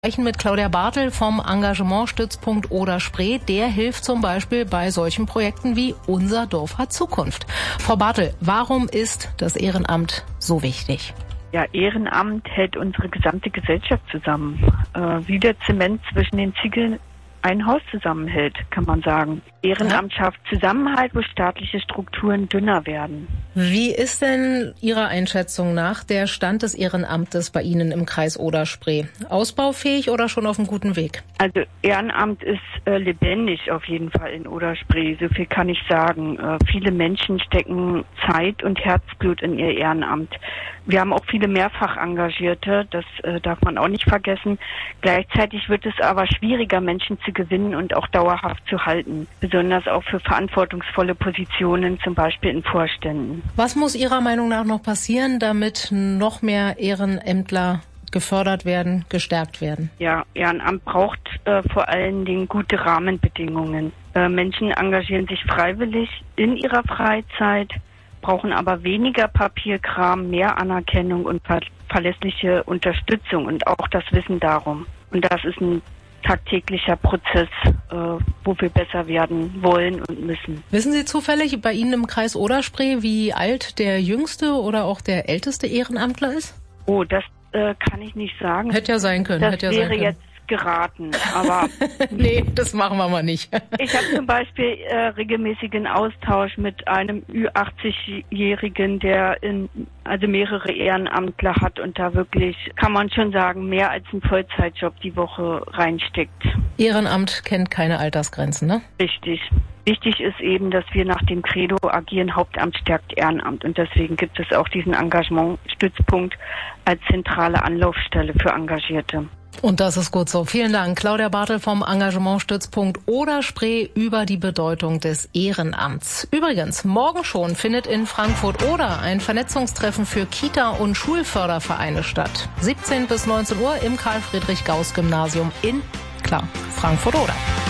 Sprechen mit Claudia Bartel vom Engagementstützpunkt Oder-Spree. Der hilft zum Beispiel bei solchen Projekten wie Unser Dorf hat Zukunft. Frau Bartel, warum ist das Ehrenamt so wichtig? Ja, Ehrenamt hält unsere gesamte Gesellschaft zusammen. Wie der Zement zwischen den Ziegeln ein Haus zusammenhält, kann man sagen. Ehrenamt schafft Zusammenhalt, wo staatliche Strukturen dünner werden. Wie ist denn Ihrer Einschätzung nach der Stand des Ehrenamtes bei Ihnen im Kreis Oder-Spree? Ausbaufähig oder schon auf einem guten Weg? Also Ehrenamt ist lebendig auf jeden Fall in Oder-Spree, so viel kann ich sagen. Viele Menschen stecken Zeit und Herzblut in ihr Ehrenamt. Wir haben auch viele mehrfach Engagierte, das darf man auch nicht vergessen. Gleichzeitig wird es aber schwieriger, Menschen zu gewinnen und auch dauerhaft zu halten. Besonders auch für verantwortungsvolle Positionen, zum Beispiel in Vorständen. Was muss Ihrer Meinung nach noch passieren, damit noch mehr Ehrenämtler gefördert werden, gestärkt werden? Ja, Ehrenamt braucht vor allen Dingen gute Rahmenbedingungen. Menschen engagieren sich freiwillig in ihrer Freizeit, brauchen aber weniger Papierkram, mehr Anerkennung und verlässliche Unterstützung und auch das Wissen darum. Und das ist ein tagtäglicher Prozess, wo wir besser werden wollen und müssen. Wissen Sie zufällig bei Ihnen im Kreis Oder-Spree, wie alt der jüngste oder auch der älteste Ehrenamtler ist? Oh, das kann ich nicht sagen. Hätte ja sein können. Das wäre jetzt geraten, aber nee, das machen wir mal nicht. Ich habe zum Beispiel regelmäßigen Austausch mit einem Ü80-Jährigen, der also mehrere Ehrenamtler hat und da wirklich, kann man schon sagen, mehr als einen Vollzeitjob die Woche reinsteckt. Ehrenamt kennt keine Altersgrenzen, ne? Richtig. Wichtig ist eben, dass wir nach dem Credo agieren, Hauptamt stärkt Ehrenamt. Und deswegen gibt es auch diesen Engagementstützpunkt als zentrale Anlaufstelle für Engagierte. Und das ist gut so. Vielen Dank. Claudia Bartel vom Engagementstützpunkt Oder-Spree über die Bedeutung des Ehrenamts. Übrigens, morgen schon findet in Frankfurt-Oder ein Vernetzungstreffen für Kita- und Schulfördervereine statt. 17 bis 19 Uhr im Karl-Friedrich-Gauß-Gymnasium in, klar, Frankfurt-Oder.